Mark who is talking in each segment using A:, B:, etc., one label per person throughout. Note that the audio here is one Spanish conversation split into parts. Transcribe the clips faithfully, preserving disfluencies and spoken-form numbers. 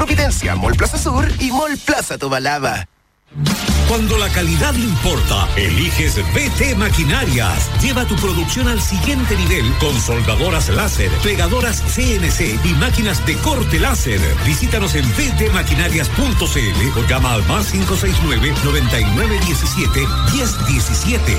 A: Providencia, Mall Plaza Sur y Mall Plaza Tobalaba.
B: Cuando la calidad importa, eliges B T Maquinarias. Lleva tu producción al siguiente nivel con soldadoras láser, pegadoras C N C y máquinas de corte láser. Visítanos en b t maquinarias punto c l o llama al más cinco seis nueve, noventa y nueve diecisiete, diez diecisiete.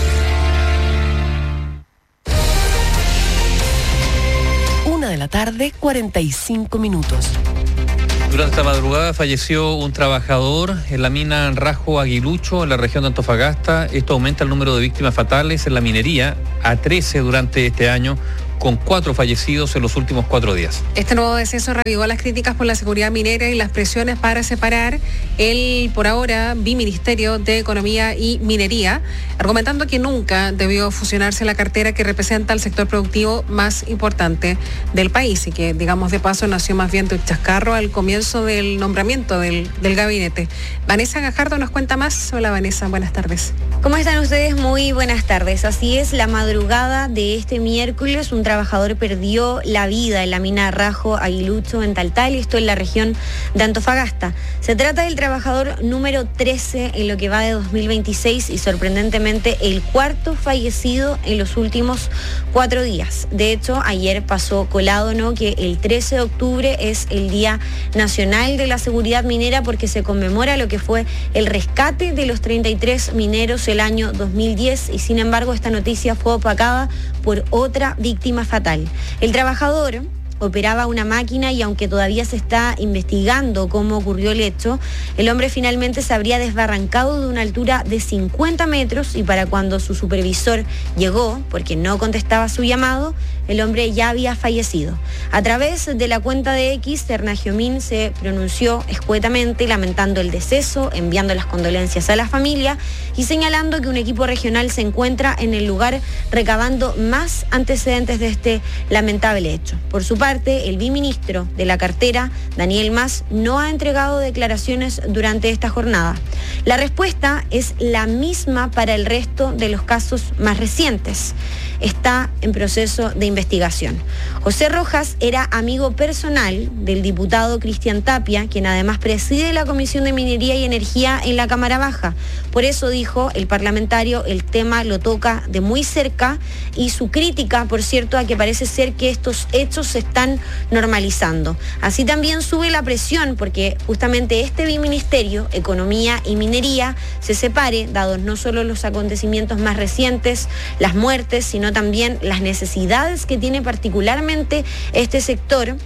C: Una de la tarde, cuarenta y cinco minutos.
D: Durante esta madrugada falleció un trabajador en la mina Rajo Aguilucho, en la región de Antofagasta. Esto aumenta el número de víctimas fatales en la minería a trece durante este año, con cuatro fallecidos en los últimos cuatro días.
E: Este nuevo deceso reavivó las críticas por la seguridad minera y las presiones para separar el, por ahora, Biministerio de Economía y Minería, argumentando que nunca debió fusionarse la cartera que representa el sector productivo más importante del país y que, digamos de paso, nació más bien de un chascarro al comienzo del nombramiento del, del gabinete. Vanessa Gajardo nos cuenta más. Hola Vanessa, buenas tardes.
F: ¿Cómo están ustedes? Muy buenas tardes. Así es, la madrugada de este miércoles un trabajador perdió la vida en la mina Rajo Aguilucho en Taltal, esto en la región de Antofagasta. Se trata del trabajador número trece en lo que va de dos mil veintiséis y sorprendentemente el cuarto fallecido en los últimos cuatro días. De hecho, ayer pasó colado, ¿no?, que el trece de octubre es el Día Nacional de la Seguridad Minera porque se conmemora lo que fue el rescate de los treinta y tres mineros el año dos mil diez y sin embargo esta noticia fue opacada por otra víctima fatal. El trabajador operaba una máquina y aunque todavía se está investigando cómo ocurrió el hecho, el hombre finalmente se habría desbarrancado de una altura de cincuenta metros y para cuando su supervisor llegó, porque no contestaba su llamado, el hombre ya había fallecido. A través de la cuenta de X, Ternagiomín se pronunció escuetamente lamentando el deceso, enviando las condolencias a la familia y señalando que un equipo regional se encuentra en el lugar recabando más antecedentes de este lamentable hecho. Por su parte, el biministro de la cartera, Daniel Mas, no ha entregado declaraciones durante esta jornada. La respuesta es la misma para el resto de los casos más recientes. Está en proceso de investigación. José Rojas era amigo personal del diputado Cristian Tapia, quien además preside la Comisión de Minería y Energía en la Cámara Baja. Por eso, dijo el parlamentario, el tema lo toca de muy cerca y su crítica, por cierto, a que parece ser que estos hechos se están normalizando. Así también sube la presión porque justamente este biministerio, Economía y Minería, se separe, dados no solo los acontecimientos más recientes, las muertes, sino también las necesidades que tiene particularmente este sector,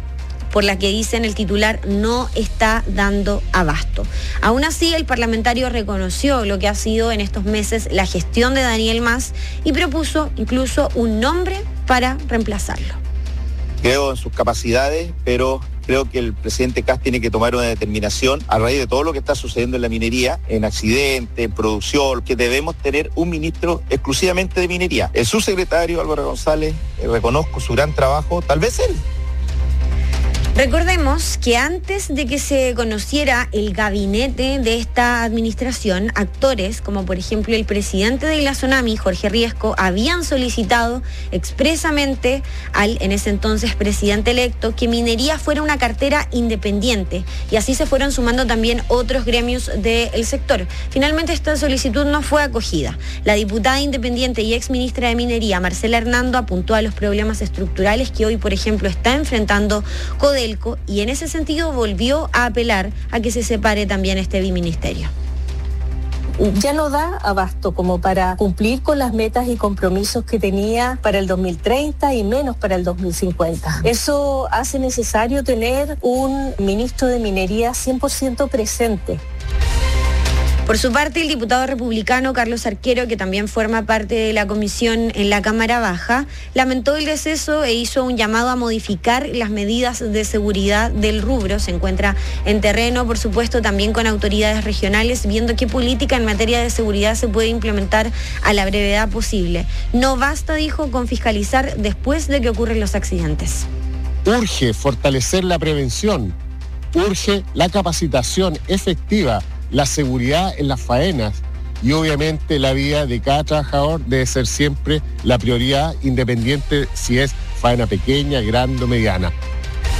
F: por la que dicen el titular no está dando abasto. Aún así, el parlamentario reconoció lo que ha sido en estos meses la gestión de Daniel Mas y propuso incluso un nombre para reemplazarlo.
G: Creo en sus capacidades, pero creo que el presidente Kast tiene que tomar una determinación a raíz de todo lo que está sucediendo en la minería, en accidentes, en producción, que debemos tener un ministro exclusivamente de minería. El subsecretario Álvaro González, eh, reconozco su gran trabajo, tal vez él.
F: Recordemos que antes de que se conociera el gabinete de esta administración, actores como por ejemplo el presidente de la Sonami, Jorge Riesco, habían solicitado expresamente al en ese entonces presidente electo que minería fuera una cartera independiente y así se fueron sumando también otros gremios del sector. Finalmente esta solicitud no fue acogida. La diputada independiente y exministra de Minería, Marcela Hernando, apuntó a los problemas estructurales que hoy por ejemplo está enfrentando Codelco y en ese sentido volvió a apelar a que se separe también este biministerio.
H: Ya no da abasto como para cumplir con las metas y compromisos que tenía para el dos mil treinta y menos para el dos mil cincuenta. Eso hace necesario tener un ministro de Minería cien por ciento presente.
F: Por su parte, el diputado republicano Carlos Arquero, que también forma parte de la comisión en la Cámara Baja, lamentó el deceso e hizo un llamado a modificar las medidas de seguridad del rubro. Se encuentra en terreno, por supuesto, también con autoridades regionales, viendo qué política en materia de seguridad se puede implementar a la brevedad posible. No basta, dijo, con fiscalizar después de que ocurren los accidentes.
I: Urge fortalecer la prevención, urge la capacitación efectiva, la seguridad en las faenas y obviamente la vida de cada trabajador debe ser siempre la prioridad, independiente si es faena pequeña, grande o mediana.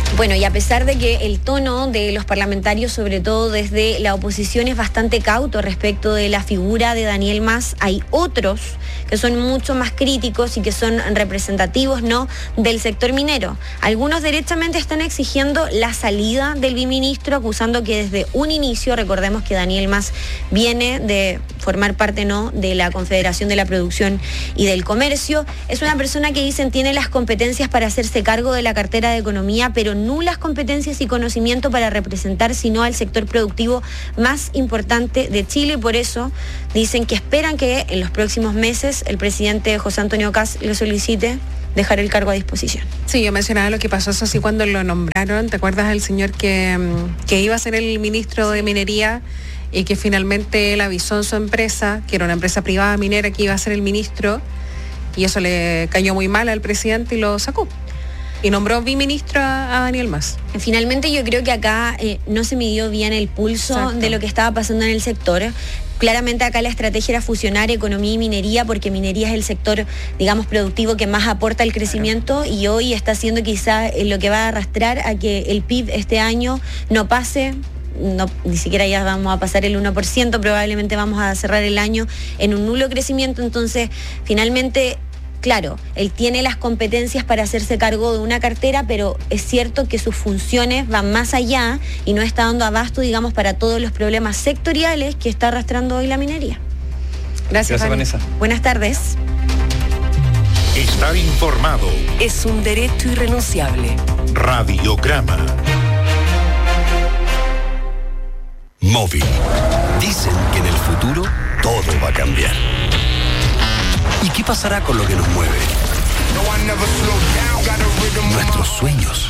F: Bueno, y a pesar de que el tono de los parlamentarios, sobre todo desde la oposición, es bastante cauto respecto de la figura de Daniel Mas, hay otros que son mucho más críticos y que son representativos, ¿no?, del sector minero. Algunos derechamente están exigiendo la salida del biministro, acusando que desde un inicio, recordemos que Daniel Mas viene de formar parte, ¿no?, de la Confederación de la Producción y del Comercio, es una persona que dicen tiene las competencias para hacerse cargo de la cartera de Economía, pero nulas competencias y conocimiento para representar sino al sector productivo más importante de Chile, y por eso dicen que esperan que en los próximos meses el presidente José Antonio Kast le solicite dejar el cargo a disposición.
E: Sí, yo mencionaba lo que pasó, eso sí, cuando lo nombraron. ¿Te acuerdas del señor que, que iba a ser el ministro de Minería y que finalmente él avisó en su empresa, que era una empresa privada minera, que iba a ser el ministro, y eso le cayó muy mal al presidente y lo sacó? Y nombró biministro a, a Daniel Mas.
F: Finalmente yo creo que acá eh, no se midió bien el pulso
E: Exacto.
F: de lo que estaba pasando en el sector. Claramente acá la estrategia era fusionar economía y minería, porque minería es el sector, digamos, productivo que más aporta al crecimiento, y hoy está siendo quizá lo que va a arrastrar a que el P I B este año no pase. No, ni siquiera ya vamos a pasar el uno por ciento, probablemente vamos a cerrar el año en un nulo crecimiento. Entonces, finalmente, claro, él tiene las competencias para hacerse cargo de una cartera, pero es cierto que sus funciones van más allá y no está dando abasto, digamos, para todos los problemas sectoriales que está arrastrando hoy la minería.
E: Gracias,
D: Gracias, Vanessa.
F: Buenas tardes.
B: Estar informado.
C: Es un derecho irrenunciable.
B: Radiograma.
J: Móvil. Dicen que en el futuro todo va a cambiar. ¿Y qué pasará con lo que nos mueve? Nuestros sueños.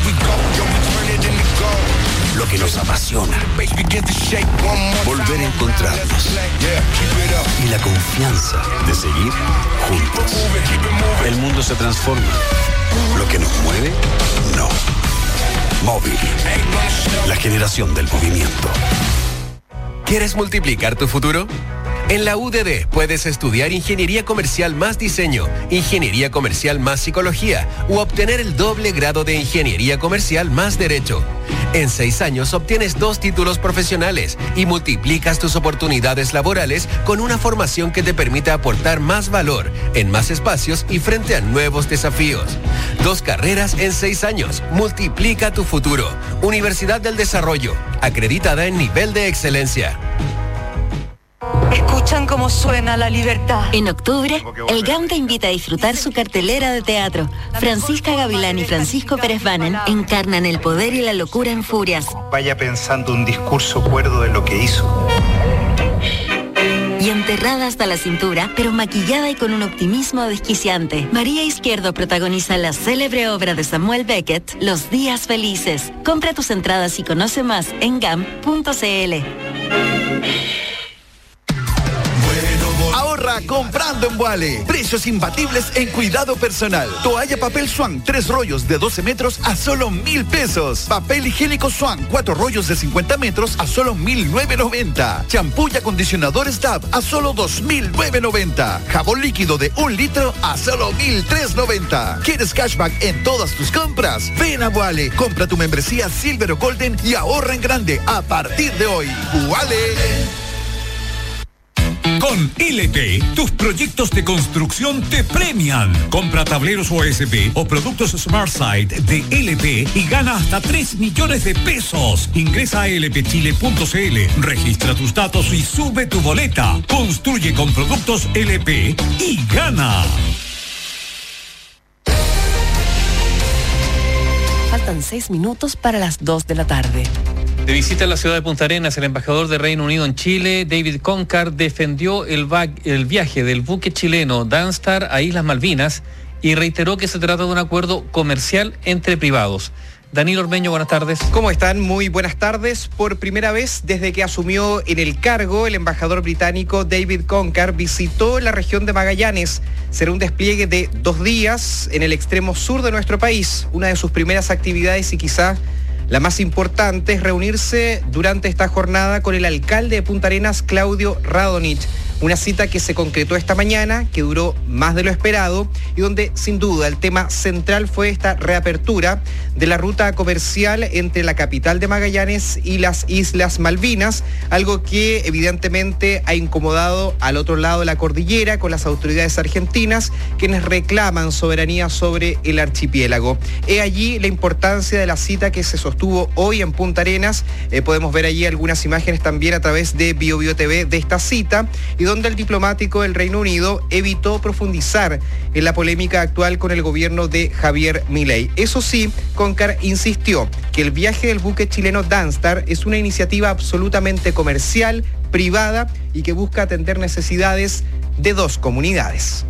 J: Lo que nos apasiona. Volver a encontrarnos. Y la confianza de seguir juntos. El mundo se transforma. Lo que nos mueve, no. Móvil. La generación del movimiento.
A: ¿Quieres multiplicar tu futuro? En la U D D puedes estudiar Ingeniería Comercial más Diseño, Ingeniería Comercial más Psicología u obtener el doble grado de Ingeniería Comercial más Derecho. En seis años obtienes dos títulos profesionales y multiplicas tus oportunidades laborales con una formación que te permita aportar más valor en más espacios y frente a nuevos desafíos. Dos carreras en seis años. Multiplica tu futuro. Universidad del Desarrollo, acreditada en nivel de excelencia.
K: Escuchan cómo suena la libertad.
L: En octubre, el GAM te invita a disfrutar su cartelera de teatro. Francisca Gavilán y Francisco Pérez Banen encarnan el poder y la locura en Furias.
M: Vaya pensando un discurso cuerdo de lo que hizo.
L: Y enterrada hasta la cintura, pero maquillada y con un optimismo desquiciante, María Izquierdo protagoniza la célebre obra de Samuel Beckett, Los Días Felices. Compra tus entradas y conoce más en gam punto c l.
N: Ahorra comprando en Vuale. Precios imbatibles en cuidado personal. Toalla papel Swan, tres rollos de doce metros a solo mil pesos. Papel higiénico Swan, cuatro rollos de cincuenta metros a solo mil novecientos noventa. Champú y acondicionador Stab a solo dos mil novecientos noventa. Jabón líquido de un litro a solo mil trescientos noventa. ¿Quieres cashback en todas tus compras? Ven a Vuale, compra tu membresía Silver o Golden y ahorra en grande a partir de hoy. Vuale.
B: Con L P, tus proyectos de construcción te premian. Compra tableros O S B o productos SmartSide de L P y gana hasta tres millones de pesos. Ingresa a l p chile punto c l, registra tus datos y sube tu boleta. Construye con productos L P y gana.
C: Faltan seis minutos para las dos de la tarde.
D: De visita a la ciudad de Punta Arenas, el embajador de Reino Unido en Chile, David Concar, defendió el, va- el viaje del buque chileno Danstar a Islas Malvinas y reiteró que se trata de un acuerdo comercial entre privados. Danilo Ormeño, buenas tardes.
O: ¿Cómo están? Muy buenas tardes. Por primera vez desde que asumió en el cargo, el embajador británico David Concar visitó la región de Magallanes. Será un despliegue de dos días en el extremo sur de nuestro país. Una de sus primeras actividades y quizá la más importante es reunirse durante esta jornada con el alcalde de Punta Arenas, Claudio Radonich. Una cita que se concretó esta mañana, que duró más de lo esperado y donde sin duda el tema central fue esta reapertura de la ruta comercial entre la capital de Magallanes y las Islas Malvinas, algo que evidentemente ha incomodado al otro lado de la cordillera con las autoridades argentinas, quienes reclaman soberanía sobre el archipiélago. He allí la importancia de la cita que se sostuvo hoy en Punta Arenas. Eh, podemos ver allí algunas imágenes también a través de Bio Bio T V de esta cita, y donde el diplomático del Reino Unido evitó profundizar en la polémica actual con el gobierno de Javier Milei. Eso sí, Concar insistió que el viaje del buque chileno Danstar es una iniciativa absolutamente comercial, privada y que busca atender necesidades de dos comunidades.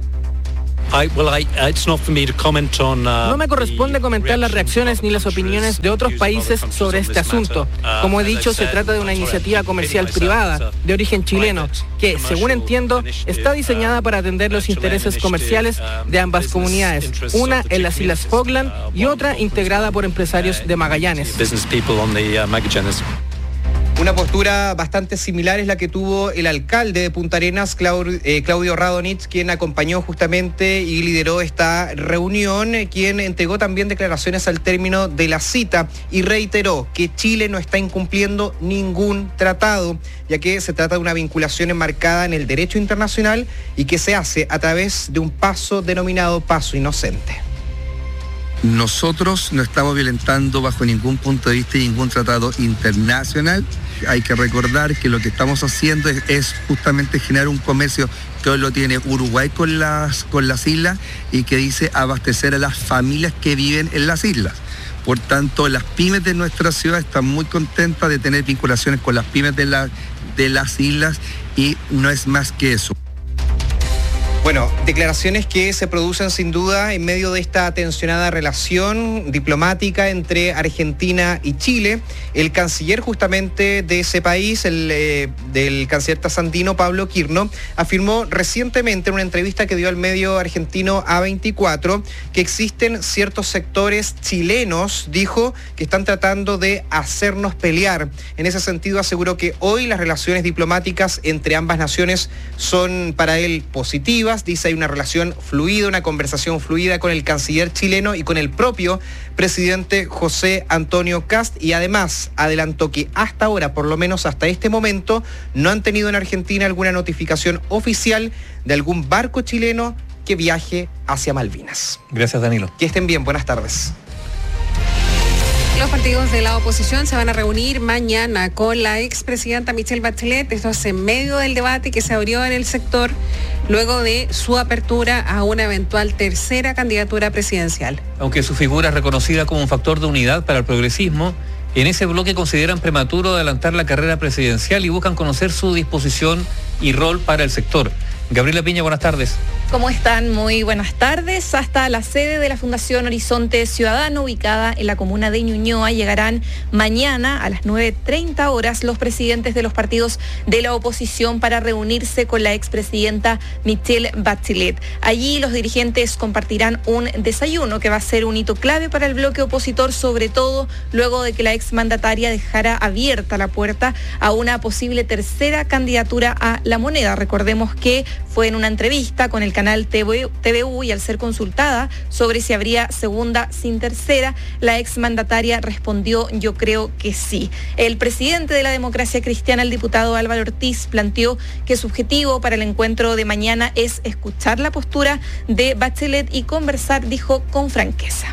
P: No me corresponde comentar las reacciones ni las opiniones de otros países sobre este asunto. Como he dicho, se trata de una iniciativa comercial privada, de origen chileno, que, según entiendo, está diseñada para atender los intereses comerciales de ambas comunidades, una en las Islas Falkland y otra integrada por empresarios de Magallanes.
O: Una postura bastante similar es la que tuvo el alcalde de Punta Arenas, Claudio, eh, Claudio Radonich, quien acompañó justamente y lideró esta reunión, eh, quien entregó también declaraciones al término de la cita y reiteró que Chile no está incumpliendo ningún tratado, ya que se trata de una vinculación enmarcada en el derecho internacional y que se hace a través de un paso denominado paso inocente.
Q: Nosotros no estamos violentando bajo ningún punto de vista ningún tratado internacional. Hay que recordar que lo que estamos haciendo es, es justamente generar un comercio que hoy lo tiene Uruguay con las, con las islas y que dice abastecer a las familias que viven en las islas. Por tanto, las pymes de nuestra ciudad están muy contentas de tener vinculaciones con las pymes de, la, de las islas y no es más que eso.
O: Bueno, declaraciones que se producen sin duda en medio de esta tensionada relación diplomática entre Argentina y Chile. El canciller justamente de ese país, el eh, del canciller trasandino Pablo Quirno, afirmó recientemente en una entrevista que dio al medio argentino A veinticuatro que existen ciertos sectores chilenos, dijo, que están tratando de hacernos pelear. En ese sentido aseguró que hoy las relaciones diplomáticas entre ambas naciones son para él positivas. Dice, hay una relación fluida, una conversación fluida con el canciller chileno y con el propio presidente José Antonio Kast, y además adelantó que hasta ahora, por lo menos hasta este momento, no han tenido en Argentina alguna notificación oficial de algún barco chileno que viaje hacia Malvinas.
D: Gracias, Danilo.
O: Que estén bien, buenas tardes.
E: Los partidos de la oposición se van a reunir mañana con la expresidenta Michelle Bachelet. Esto es en medio del debate que se abrió en el sector luego de su apertura a una eventual tercera candidatura presidencial.
D: Aunque su figura es reconocida como un factor de unidad para el progresismo, en ese bloque consideran prematuro adelantar la carrera presidencial y buscan conocer su disposición y rol para el sector. Gabriela Piña, buenas tardes.
R: ¿Cómo están? Muy buenas tardes. Hasta la sede de la Fundación Horizonte Ciudadano, ubicada en la comuna de Ñuñoa, llegarán mañana a las nueve treinta horas los presidentes de los partidos de la oposición para reunirse con la expresidenta Michelle Bachelet. Allí los dirigentes compartirán un desayuno que va a ser un hito clave para el bloque opositor, sobre todo luego de que la exmandataria dejara abierta la puerta a una posible tercera candidatura a la moneda. Recordemos que fue en una entrevista con el canal T V U y al ser consultada sobre si habría segunda sin tercera, la exmandataria respondió: yo creo que sí. El presidente de la Democracia Cristiana, el diputado Álvaro Ortiz, planteó que su objetivo para el encuentro de mañana es escuchar la postura de Bachelet y conversar, dijo, con franqueza.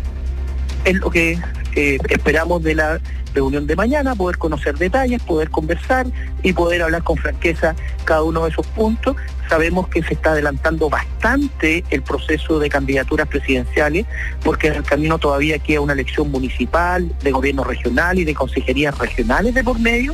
S: Es lo que eh, esperamos de la reunión de mañana, poder conocer detalles, poder conversar y poder hablar con franqueza cada uno de esos puntos. Sabemos que se está adelantando bastante el proceso de candidaturas presidenciales, porque en el camino todavía queda una elección municipal, de gobierno regional y de consejerías regionales de por medio.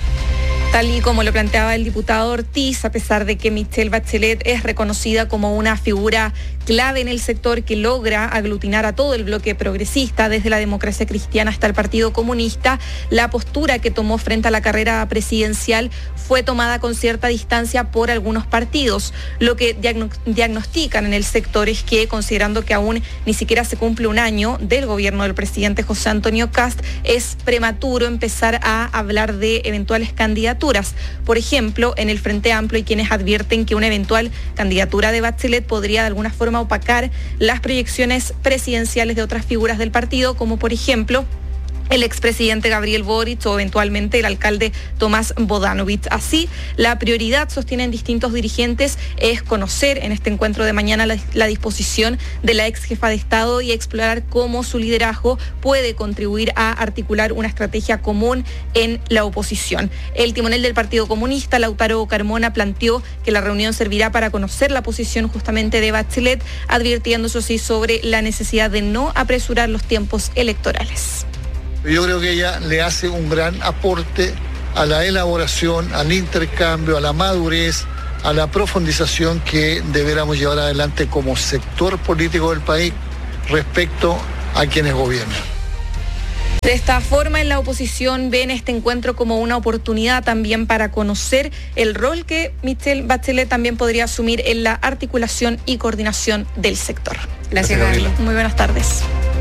R: Tal y como lo planteaba el diputado Ortiz, a pesar de que Michelle Bachelet es reconocida como una figura clave en el sector que logra aglutinar a todo el bloque progresista, desde la Democracia Cristiana hasta el Partido Comunista, la postura que tomó frente a la carrera presidencial fue tomada con cierta distancia por algunos partidos. Lo que diagno- diagnostican en el sector es que, considerando que aún ni siquiera se cumple un año del gobierno del presidente José Antonio Kast, es prematuro empezar a hablar de eventuales candidaturas. candidaturas. Por ejemplo, en el Frente Amplio hay quienes advierten que una eventual candidatura de Bachelet podría de alguna forma opacar las proyecciones presidenciales de otras figuras del partido, como por ejemplo el expresidente Gabriel Boric o eventualmente el alcalde Tomás Bodanovich. Así, la prioridad, sostienen distintos dirigentes, es conocer en este encuentro de mañana la, la disposición de la ex jefa de Estado y explorar cómo su liderazgo puede contribuir a articular una estrategia común en la oposición. El timonel del Partido Comunista, Lautaro Carmona, planteó que la reunión servirá para conocer la posición justamente de Bachelet, advirtiendo, eso sí, sobre la necesidad de no apresurar los tiempos electorales.
T: Yo creo que ella le hace un gran aporte a la elaboración, al intercambio, a la madurez, a la profundización que deberíamos llevar adelante como sector político del país respecto a quienes gobiernan.
R: De esta forma, en la oposición ven este encuentro como una oportunidad también para conocer el rol que Michelle Bachelet también podría asumir en la articulación y coordinación del sector.
E: Gracias, Gabriela.
R: Muy buenas tardes.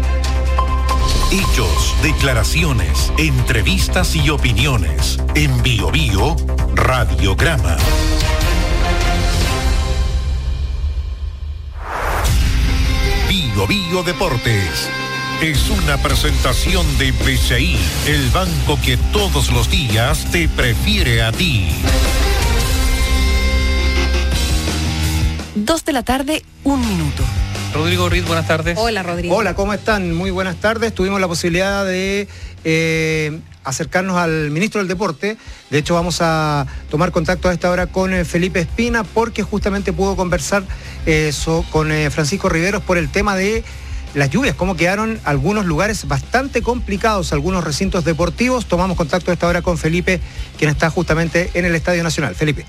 B: Hechos, declaraciones, entrevistas y opiniones. En Bio Bio, Radiograma. Bio Bio Deportes. Es una presentación de B C I, el banco que todos los días te prefiere a ti.
C: Dos de la tarde, un minuto.
D: Rodrigo Riz, buenas tardes.
E: Hola, Rodrigo.
O: Hola, ¿cómo están? Muy buenas tardes. Tuvimos la posibilidad de eh, acercarnos al ministro del Deporte. De hecho, vamos a tomar contacto a esta hora con eh, Felipe Espina, porque justamente pudo conversar eh, so, con eh, Francisco Riveros por el tema de las lluvias, cómo quedaron algunos lugares bastante complicados, algunos recintos deportivos. Tomamos contacto a esta hora con Felipe, quien está justamente en el Estadio Nacional. Felipe.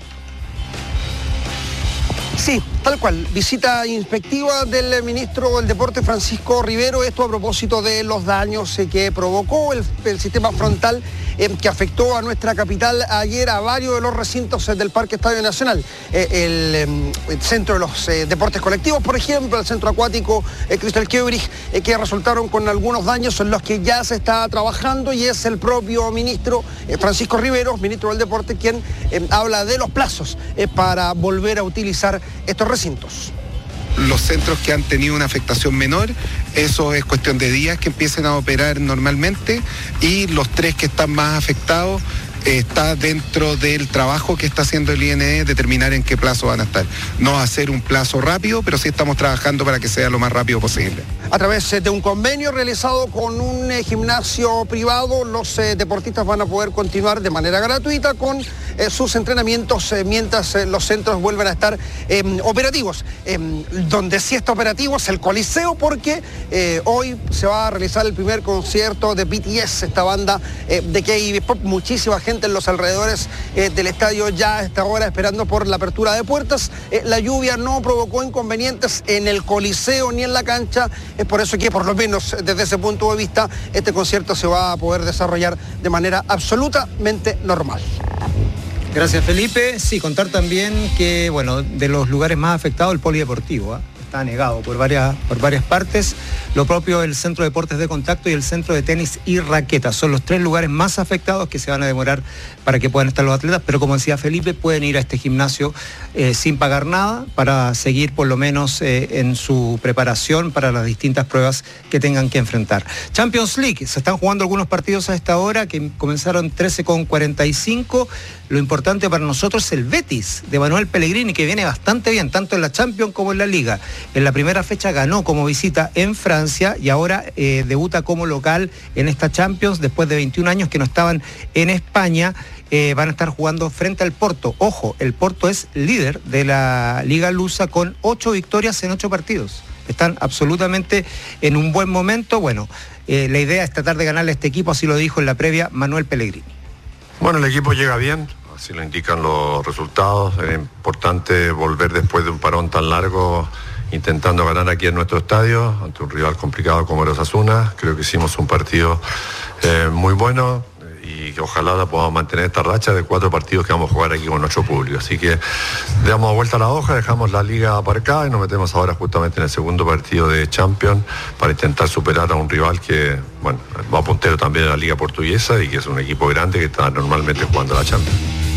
U: Sí, tal cual. Visita inspectiva del ministro del Deporte, Francisco Rivero. Esto a propósito de los daños eh, que provocó el, el sistema frontal eh, que afectó a nuestra capital ayer a varios de los recintos eh, del Parque Estadio Nacional. Eh, el, eh, el centro de los eh, deportes colectivos, por ejemplo, el centro acuático eh, Cristal Quebrich, eh, que resultaron con algunos daños en los que ya se está trabajando, y es el propio ministro eh, Francisco Rivero, ministro del Deporte, quien eh, habla de los plazos eh, para volver a utilizar estos recintos.
V: Los centros que han tenido una afectación menor, eso es cuestión de días que empiecen a operar normalmente, y los tres que están más afectados eh, está dentro del trabajo que está haciendo el I N E, determinar en qué plazo van a estar. No va a ser un plazo rápido, pero sí estamos trabajando para que sea lo más rápido posible.
U: A través de un convenio realizado con un eh, gimnasio privado, los eh, deportistas van a poder continuar de manera gratuita con eh, sus entrenamientos eh, mientras eh, los centros vuelven a estar eh, operativos. Eh, donde sí está operativo es el Coliseo, porque eh, hoy se va a realizar el primer concierto de B T S, esta banda eh, de K-pop. Muchísima gente en los alrededores eh, del estadio ya a esta hora esperando por la apertura de puertas. Eh, la lluvia no provocó inconvenientes en el Coliseo ni en la cancha. Es por eso que, por lo menos desde ese punto de vista, este concierto se va a poder desarrollar de manera absolutamente normal.
O: Gracias, Felipe. Sí, contar también que, bueno, de los lugares más afectados, el polideportivo, ¿eh? Está negado por varias, por varias partes. Lo propio el Centro de Deportes de Contacto y el Centro de Tenis y Raquetas. Son los tres lugares más afectados que se van a demorar para que puedan estar los atletas, pero como decía Felipe, pueden ir a este gimnasio eh, sin pagar nada para seguir por lo menos eh, en su preparación para las distintas pruebas que tengan que enfrentar. Champions League, se están jugando algunos partidos a esta hora que comenzaron trece con cuarenta y cinco. Lo importante para nosotros es el Betis de Manuel Pellegrini, que viene bastante bien, tanto en la Champions como en la Liga. En la primera fecha ganó como visita en Francia y ahora eh, debuta como local en esta Champions después de veintiún años que no estaban en España. Eh, van a estar jugando frente al Porto. Ojo, el Porto es líder de la Liga Lusa con ocho victorias en ocho partidos. Están absolutamente en un buen momento. Bueno, eh, la idea es tratar de ganarle a este equipo, así lo dijo en la previa Manuel Pellegrini.
W: Bueno, el equipo llega bien, así lo indican los resultados. Es importante volver después de un parón tan largo, intentando ganar aquí en nuestro estadio, ante un rival complicado como el Osasuna. Creo que hicimos un partido eh, muy bueno y que ojalá podamos mantener esta racha de cuatro partidos que vamos a jugar aquí con nuestro público. Así que damos vuelta a la hoja, dejamos la liga aparcada y nos metemos ahora justamente en el segundo partido de Champions para intentar superar a un rival que, bueno, va puntero también en la liga portuguesa y que es un equipo grande que está normalmente jugando la Champions.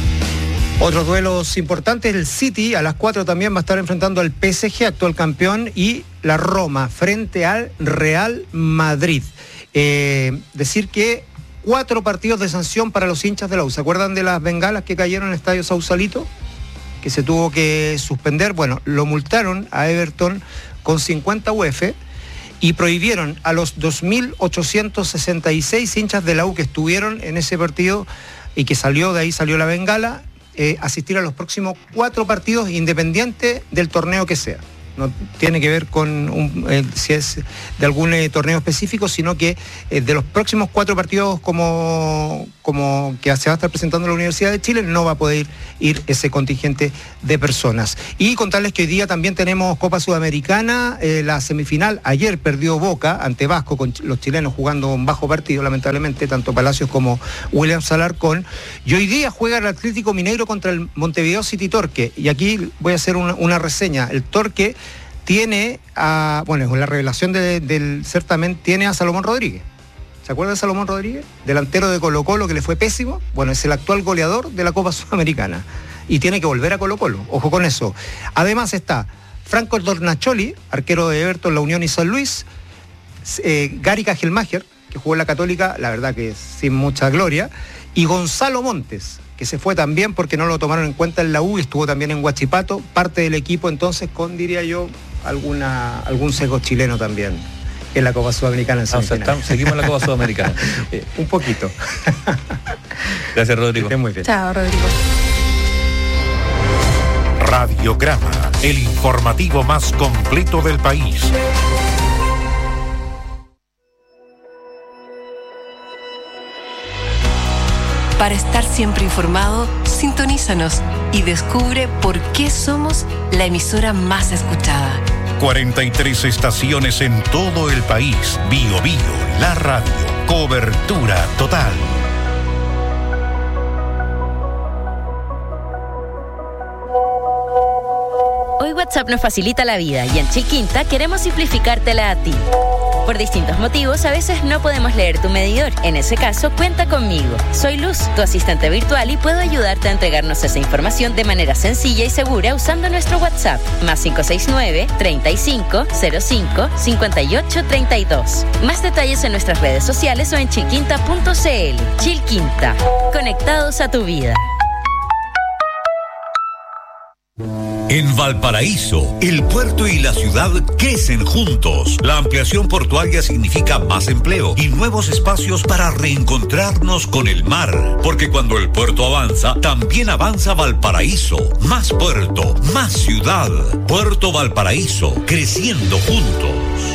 U: Otros duelos importantes, el City a las cuatro también va a estar enfrentando al P S G, actual campeón, y la Roma frente al Real Madrid. Eh, decir que cuatro partidos de sanción para los hinchas de la U. ¿Se acuerdan de las bengalas que cayeron en el Estadio Sausalito? Que se tuvo que suspender. Bueno, lo multaron a Everton con cincuenta U F y prohibieron a los dos mil ochocientos sesenta y seis hinchas de la U que estuvieron en ese partido y que salió de ahí, salió la bengala, eh, asistir a los próximos cuatro partidos independiente del torneo que sea. No tiene que ver con un, eh, si es de algún eh, torneo específico, sino que eh, de los próximos cuatro partidos como, como que se va a estar presentando en la Universidad de Chile, no va a poder ir ese contingente de personas. Y contarles que hoy día también tenemos Copa Sudamericana, eh, la semifinal. Ayer perdió Boca ante Vasco, con los chilenos jugando un bajo partido, lamentablemente, tanto Palacios como William Alarcón. Y hoy día juega el Atlético Mineiro contra el Montevideo City Torque. Y aquí voy a hacer una, una reseña. El Torque tiene a, bueno, es la revelación de, del certamen, tiene a Salomón Rodríguez. ¿Se acuerdan de Salomón Rodríguez? Delantero de Colo-Colo que le fue pésimo. Bueno, es el actual goleador de la Copa Sudamericana. Y tiene que volver a Colo-Colo. Ojo con eso. Además está Franco Tornacholi, arquero de Everton, La Unión y San Luis. Eh, Gary Cajelmacher, que jugó en la Católica, la verdad que sin mucha gloria. Y Gonzalo Montes, que se fue también porque no lo tomaron en cuenta en la U y estuvo también en Huachipato. Parte del equipo entonces con, diría yo, alguna algún sesgo chileno también en la Copa Sudamericana. En
D: ah, o sea, estamos, seguimos en la Copa Sudamericana.
U: eh, un poquito.
D: Gracias, Rodrigo.
U: Que esté muy bien.
E: Chao, Rodrigo.
B: Radiograma, el informativo más completo del país.
C: Para estar siempre informado, sintonízanos y descubre por qué somos la emisora más escuchada.
B: cuarenta y tres estaciones en todo el país. Bio Bio, la radio. Cobertura total.
G: Hoy WhatsApp nos facilita la vida y en Chilquinta queremos simplificártela a ti. Por distintos motivos, a veces no podemos leer tu medidor. En ese caso, cuenta conmigo. Soy Luz, tu asistente virtual, y puedo ayudarte a entregarnos esa información de manera sencilla y segura usando nuestro WhatsApp. Más cinco seis nueve, treinta y cinco, cero cinco, cincuenta y ocho, treinta y dos. Más detalles en nuestras redes sociales o en chilquinta punto c l. Chilquinta. Conectados a tu vida.
B: En Valparaíso, el puerto y la ciudad crecen juntos. La ampliación portuaria significa más empleo y nuevos espacios para reencontrarnos con el mar. Porque cuando el puerto avanza, también avanza Valparaíso. Más puerto, más ciudad. Puerto Valparaíso, creciendo juntos.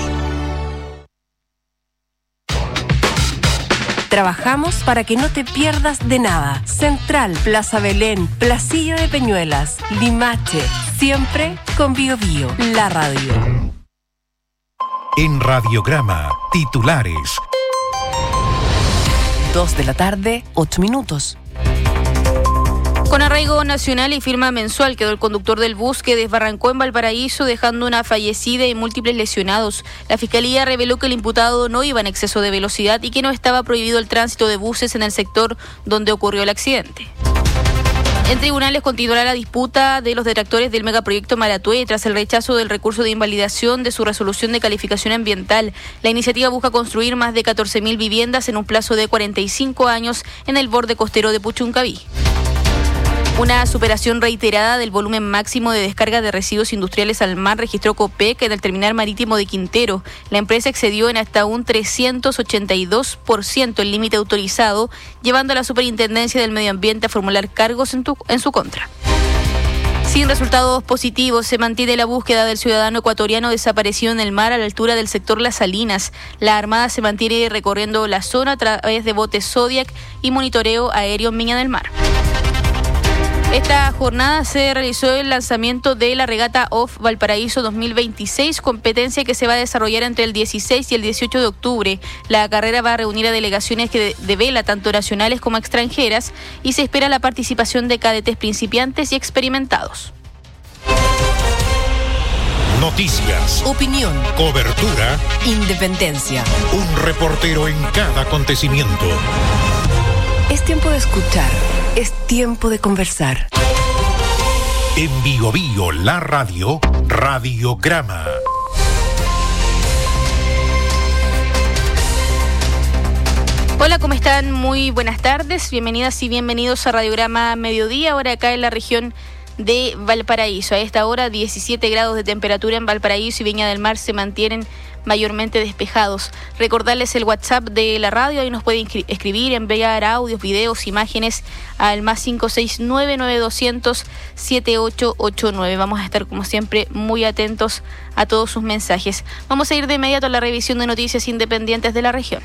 C: Trabajamos para que no te pierdas de nada. Central, Plaza Belén, Placilla de Peñuelas, Limache, siempre con Bio Bio, la radio.
B: En Radiograma, titulares.
C: Dos de la tarde, ocho minutos.
R: Con arraigo nacional y firma mensual quedó el conductor del bus que desbarrancó en Valparaíso dejando una fallecida y múltiples lesionados. La Fiscalía reveló que el imputado no iba en exceso de velocidad y que no estaba prohibido el tránsito de buses en el sector donde ocurrió el accidente. En tribunales continuará la disputa de los detractores del megaproyecto Maratue tras el rechazo del recurso de invalidación de su resolución de calificación ambiental. La iniciativa busca construir más de catorce mil viviendas en un plazo de cuarenta y cinco años en el borde costero de Puchuncaví. Una superación reiterada del volumen máximo de descarga de residuos industriales al mar registró COPEC en el terminal marítimo de Quintero. La empresa excedió en hasta un trescientos ochenta y dos por ciento el límite autorizado, llevando a la Superintendencia del Medio Ambiente a formular cargos en, tu, en su contra. Sin resultados positivos, se mantiene la búsqueda del ciudadano ecuatoriano desaparecido en el mar a la altura del sector Las Salinas. La Armada se mantiene recorriendo la zona a través de botes Zodiac y monitoreo aéreo en Viña del Mar. Esta jornada se realizó el lanzamiento de la regata Off Valparaíso dos mil veintiséis, competencia que se va a desarrollar entre el dieciséis y el dieciocho de octubre. La carrera va a reunir a delegaciones que de, de vela, tanto nacionales como extranjeras, y se espera la participación de cadetes principiantes y experimentados.
B: Noticias,
C: opinión,
B: cobertura,
C: independencia.
B: Un reportero en cada acontecimiento.
C: Es tiempo de escuchar, es tiempo de conversar.
B: En Bio Bio, la radio, Radiograma.
F: Hola, ¿cómo están? Muy buenas tardes, bienvenidas y bienvenidos a Radiograma Mediodía, ahora acá en la región de Valparaíso. A esta hora, diecisiete grados de temperatura en Valparaíso y Viña del Mar se mantienen mayormente despejados. Recordarles el WhatsApp de la radio, ahí nos pueden escribir, enviar audios, videos, imágenes al más cinco seis nueve, nueve dos cero cero, siete ocho ocho nueve. Vamos a estar como siempre muy atentos a todos sus mensajes. Vamos a ir de inmediato a la revisión de noticias independientes de la región.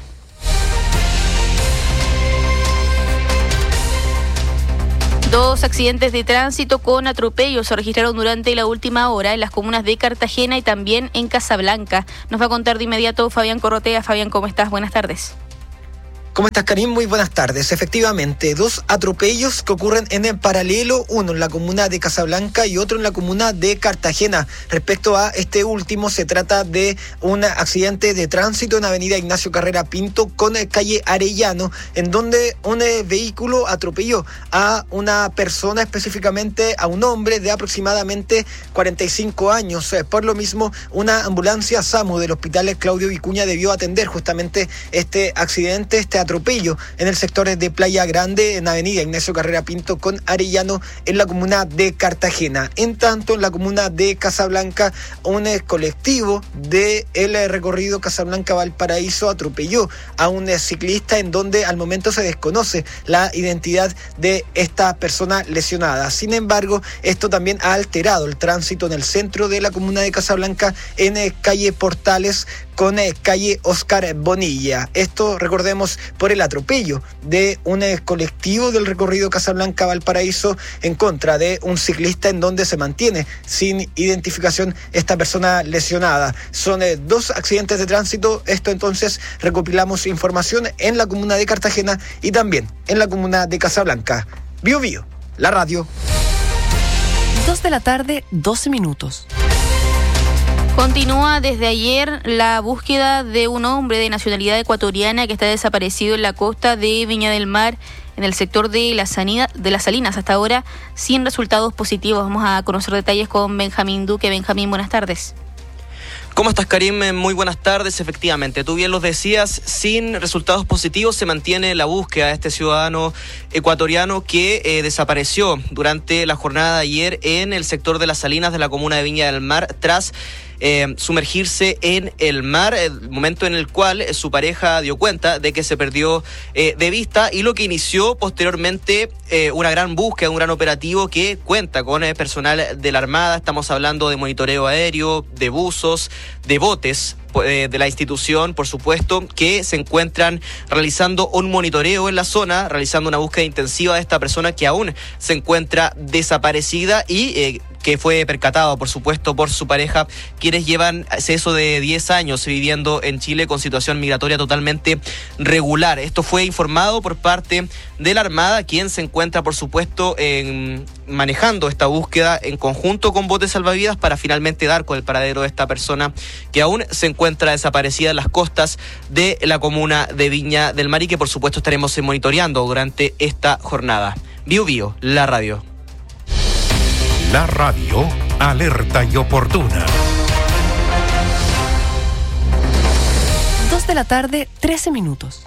F: Dos accidentes de tránsito con atropellos se registraron durante la última hora en las comunas de Cartagena y también en Casablanca. Nos va a contar de inmediato Fabián Corrotea. Fabián, ¿cómo estás? Buenas tardes.
H: ¿Cómo estás, Karim? Muy buenas tardes. Efectivamente, dos atropellos que ocurren en el paralelo, uno en la comuna de Casablanca y otro en la comuna de Cartagena. Respecto a este último, se trata de un accidente de tránsito en avenida Ignacio Carrera Pinto con calle Arellano, en donde un vehículo atropelló a una persona, específicamente a un hombre de aproximadamente cuarenta y cinco años. Por lo mismo, una ambulancia SAMU del Hospital Claudio Vicuña debió atender justamente este accidente, este atropello en el sector de Playa Grande, en avenida Ignacio Carrera Pinto con Arellano, en la comuna de Cartagena. En tanto, en la comuna de Casablanca, un colectivo del recorrido Casablanca-Valparaíso atropelló a un ciclista, en donde al momento se desconoce la identidad de esta persona lesionada. Sin embargo, esto también ha alterado el tránsito en el centro de la comuna de Casablanca, en calle Portales con calle Oscar Bonilla. Esto, recordemos, por el atropello de un colectivo del recorrido Casablanca-Valparaíso en contra de un ciclista, en donde se mantiene sin identificación esta persona lesionada. Son eh, dos accidentes de tránsito. Esto entonces recopilamos información en la comuna de Cartagena y también en la comuna de Casablanca. Bio Bio, la radio.
C: Dos de la tarde, doce minutos.
F: Continúa desde ayer la búsqueda de un hombre de nacionalidad ecuatoriana que está desaparecido en la costa de Viña del Mar, en el sector de, la Sanida, de las Salinas, hasta ahora sin resultados positivos. Vamos a conocer detalles con Benjamín Duque. Benjamín, buenas tardes.
I: ¿Cómo estás, Karim? Muy buenas tardes. Efectivamente, tú bien lo decías, sin resultados positivos se mantiene la búsqueda de este ciudadano ecuatoriano que eh, desapareció durante la jornada de ayer en el sector de las Salinas de la comuna de Viña del Mar tras Eh, sumergirse en el mar, el momento en el cual eh, su pareja dio cuenta de que se perdió eh, de vista, y lo que inició posteriormente eh, una gran búsqueda, un gran operativo que cuenta con eh, personal de la Armada. Estamos hablando de monitoreo aéreo, de buzos, de botes de la institución, por supuesto, que se encuentran realizando un monitoreo en la zona, realizando una búsqueda intensiva de esta persona que aún se encuentra desaparecida y eh, que fue percatado, por supuesto, por su pareja, quienes llevan eso de diez años viviendo en Chile con situación migratoria totalmente regular. Esto fue informado por parte de la Armada, quien se encuentra, por supuesto, en, manejando esta búsqueda en conjunto con botes salvavidas para finalmente dar con el paradero de esta persona que aún se encuentra desaparecida en las costas de la comuna de Viña del Mar y que, por supuesto, estaremos monitoreando durante esta jornada. Bio Bio, la radio.
B: La radio, alerta y oportuna.
C: Dos de la tarde, trece minutos.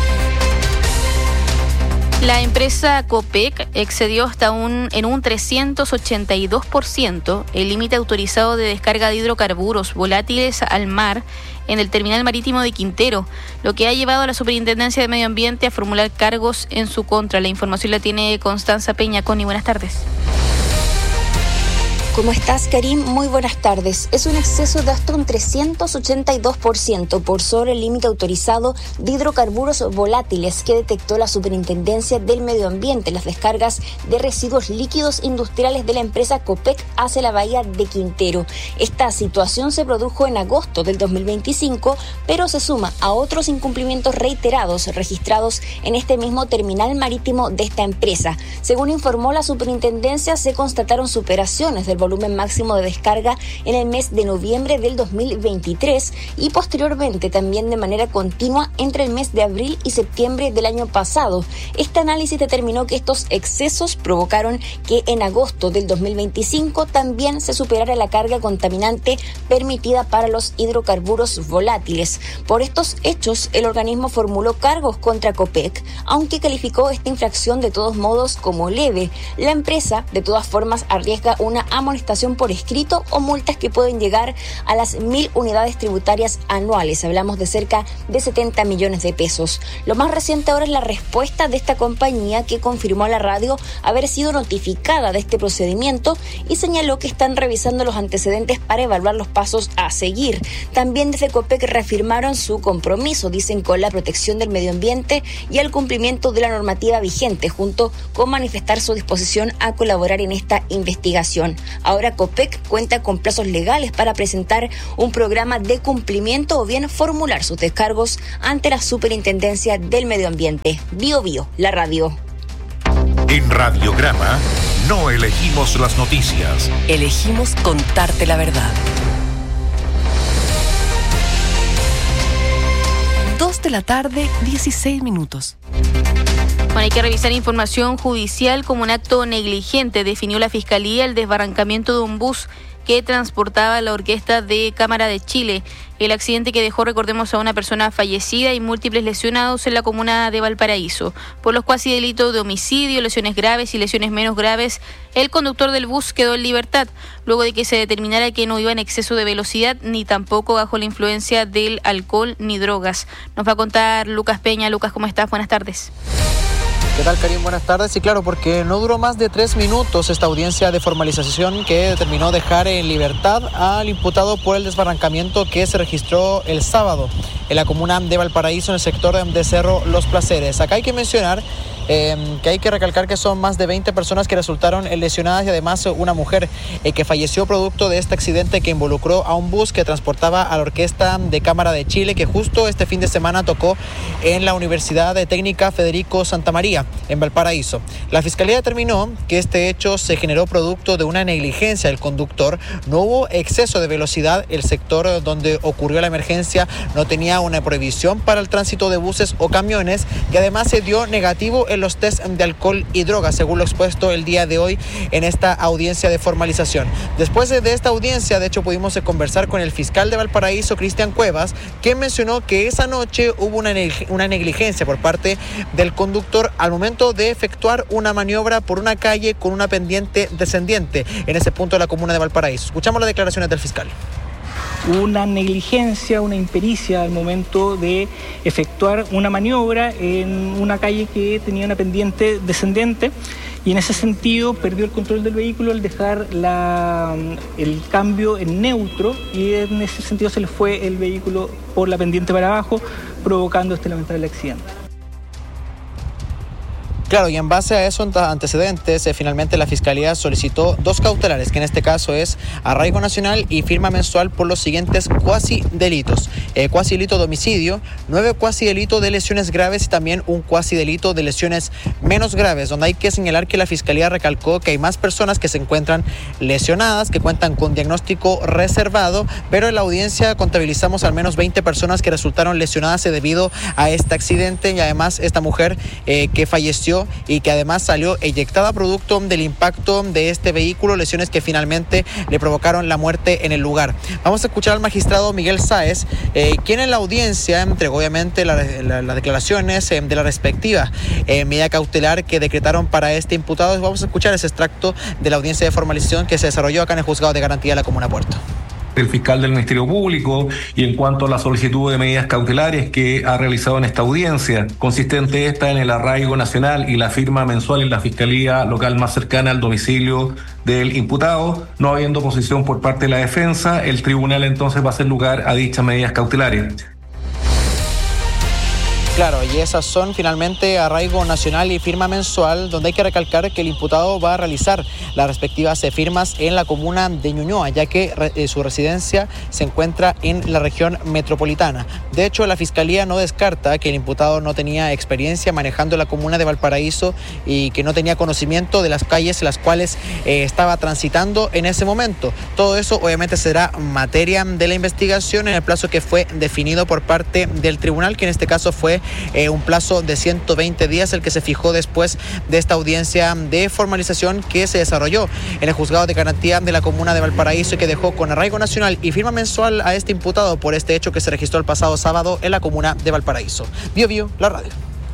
F: La empresa Copec excedió hasta un en un trescientos ochenta y dos por ciento el límite autorizado de descarga de hidrocarburos volátiles al mar en el terminal marítimo de Quintero, lo que ha llevado a la Superintendencia de Medio Ambiente a formular cargos en su contra. La información la tiene Constanza Peña. Connie, buenas tardes.
X: ¿Cómo estás, Karim? Muy buenas tardes. Es un exceso de hasta un trescientos ochenta y dos por ciento por sobre el límite autorizado de hidrocarburos volátiles que detectó la Superintendencia del Medio Ambiente en las descargas de residuos líquidos industriales de la empresa Copec hacia la bahía de Quintero. Esta situación se produjo en agosto del dos mil veinticinco, pero se suma a otros incumplimientos reiterados registrados en este mismo terminal marítimo de esta empresa. Según informó la Superintendencia, se constataron superaciones del volumen máximo de descarga en el mes de noviembre del dos mil veintitrés y posteriormente también de manera continua entre el mes de abril y septiembre del año pasado. Este análisis determinó que estos excesos provocaron que en agosto del dos mil veinticinco también se superara la carga contaminante permitida para los hidrocarburos volátiles. Por estos hechos, el organismo formuló cargos contra Copec, aunque calificó esta infracción de todos modos como leve. La empresa, de todas formas, arriesga una amonestación por escrito o multas que pueden llegar a las mil unidades tributarias anuales. Hablamos de cerca de setenta millones de pesos. Lo más reciente ahora es la respuesta de esta compañía, que confirmó a la radio haber sido notificada de este procedimiento y señaló que están revisando los antecedentes para evaluar los pasos a seguir. También desde Copec reafirmaron su compromiso, dicen, con la protección del medio ambiente y el cumplimiento de la normativa vigente, junto con manifestar su disposición a colaborar en esta investigación. Ahora Copec cuenta con plazos legales para presentar un programa de cumplimiento o bien formular sus descargos ante la Superintendencia del Medio Ambiente. Bio Bio, la radio.
B: En Radiograma no elegimos las noticias.
C: Elegimos contarte la verdad. Dos de la tarde, dieciséis minutos.
F: Bueno, hay que revisar información judicial como un acto negligente. Definió la Fiscalía el desbarrancamiento de un bus que transportaba la orquesta de Cámara de Chile. El accidente que dejó, recordemos, a una persona fallecida y múltiples lesionados en la comuna de Valparaíso. Por los cuasi delitos de homicidio, lesiones graves y lesiones menos graves, el conductor del bus quedó en libertad, luego de que se determinara que no iba en exceso de velocidad, ni tampoco bajo la influencia del alcohol ni drogas. Nos va a contar Lucas Peña. Lucas, ¿cómo estás? Buenas tardes.
A: ¿Qué tal, Karim? Buenas tardes. Y claro, porque no duró más de tres minutos esta audiencia de formalización que determinó dejar en libertad al imputado por el desbarrancamiento que se registró el sábado en la comuna de Valparaíso, en el sector de Cerro Los Placeres. Acá hay que mencionar eh, que hay que recalcar que son más de veinte personas que resultaron lesionadas y además una mujer eh, que falleció producto de este accidente que involucró a un bus que transportaba a la Orquesta de Cámara de Chile, que justo este fin de semana tocó en la Universidad de Técnica Federico Santa María, en Valparaíso. La Fiscalía determinó que este hecho se generó producto de una negligencia del conductor. No hubo exceso de velocidad. El sector donde ocurrió la emergencia no tenía una prohibición para el tránsito de buses o camiones, y además se dio negativo en los test de alcohol y drogas, según lo expuesto el día de hoy en esta audiencia de formalización. Después de esta audiencia, de hecho, pudimos conversar con el fiscal de Valparaíso, Cristian Cuevas, quien mencionó que esa noche hubo una, una negligencia por parte del conductor al momento de efectuar una maniobra por una calle con una pendiente descendiente en ese punto de la comuna de Valparaíso. Escuchamos las declaraciones del fiscal.
J: Una negligencia, una impericia al momento de efectuar una maniobra en una calle que tenía una pendiente descendente, y en ese sentido perdió el control del vehículo al dejar la, el cambio en neutro, y en ese sentido se le fue el vehículo por la pendiente para abajo, provocando este lamentable accidente.
A: Claro, y en base a esos antecedentes, eh, finalmente la Fiscalía solicitó dos cautelares, que en este caso es arraigo nacional y firma mensual por los siguientes cuasi delitos. Eh, cuasi delito de homicidio, nueve cuasi delito de lesiones graves y también un cuasi delito de lesiones menos graves, donde hay que señalar que la Fiscalía recalcó que hay más personas que se encuentran lesionadas, que cuentan con diagnóstico reservado, pero en la audiencia contabilizamos al menos veinte personas que resultaron lesionadas debido a este accidente, y además esta mujer eh, que falleció y que además salió eyectada producto del impacto de este vehículo, lesiones que finalmente le provocaron la muerte en el lugar. Vamos a escuchar al magistrado Miguel Sáez, eh, quien en la audiencia entregó obviamente las la, la declaraciones eh, de la respectiva eh, medida cautelar que decretaron para este imputado. Vamos a escuchar ese extracto de la audiencia de formalización que se desarrolló acá en el Juzgado de Garantía de la Comuna Puerto.
K: El fiscal del Ministerio Público, y en cuanto a la solicitud de medidas cautelares que ha realizado en esta audiencia, consistente esta en el arraigo nacional y la firma mensual en la Fiscalía Local más cercana al domicilio del imputado, no habiendo oposición por parte de la defensa, el tribunal entonces va a hacer lugar a dichas medidas cautelares.
A: Claro, y esas son finalmente arraigo nacional y firma mensual, donde hay que recalcar que el imputado va a realizar las respectivas firmas en la comuna de Ñuñoa, ya que eh, su residencia se encuentra en la región metropolitana. De hecho, la Fiscalía no descarta que el imputado no tenía experiencia manejando la comuna de Valparaíso y que no tenía conocimiento de las calles en las cuales eh, estaba transitando en ese momento. Todo eso obviamente será materia de la investigación en el plazo que fue definido por parte del tribunal, que en este caso fue eh, un plazo de ciento veinte días, el que se fijó después de esta audiencia de formalización que se desarrolló en el juzgado de garantía de la comuna de Valparaíso y que dejó con arraigo nacional y firma mensual a este imputado por este hecho que se registró el pasado sábado en la comuna de Valparaíso. Bio Bio, la radio.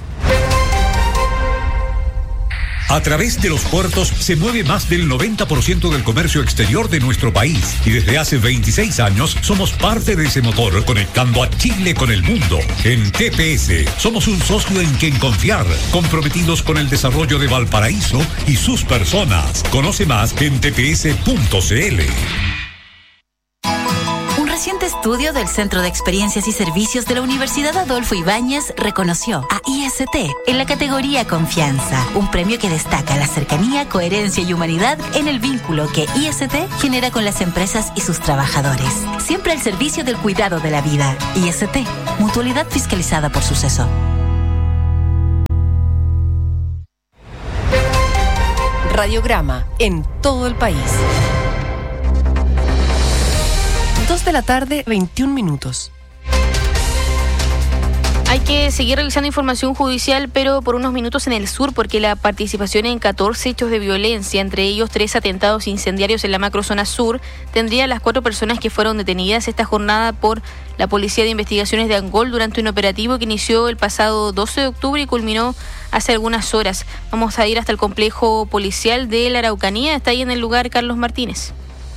B: A través de los puertos se mueve más del noventa por ciento del comercio exterior de nuestro país y desde hace veintiséis años somos parte de ese motor conectando a Chile con el mundo. En T P S somos un socio en quien confiar, comprometidos con el desarrollo de Valparaíso y sus personas. Conoce más en t p s punto c l.
L: Un reciente estudio del Centro de Experiencias y Servicios de la Universidad Adolfo Ibáñez reconoció a I S T en la categoría Confianza, un premio que destaca la cercanía, coherencia y humanidad en el vínculo que I S T genera con las empresas y sus trabajadores, siempre al servicio del cuidado de la vida. I S T, mutualidad fiscalizada por Suceso.
C: Radiograma en todo el país. dos de la tarde, veintiún minutos.
F: Hay que seguir realizando información judicial, pero por unos minutos en el sur, porque la participación en catorce hechos de violencia, entre ellos tres atentados incendiarios en la macrozona sur, tendría a las cuatro personas que fueron detenidas esta jornada por la Policía de Investigaciones de Angol durante un operativo que inició el pasado doce de octubre y culminó hace algunas horas. Vamos a ir hasta el complejo policial de la Araucanía. Está ahí en el lugar Carlos Martínez.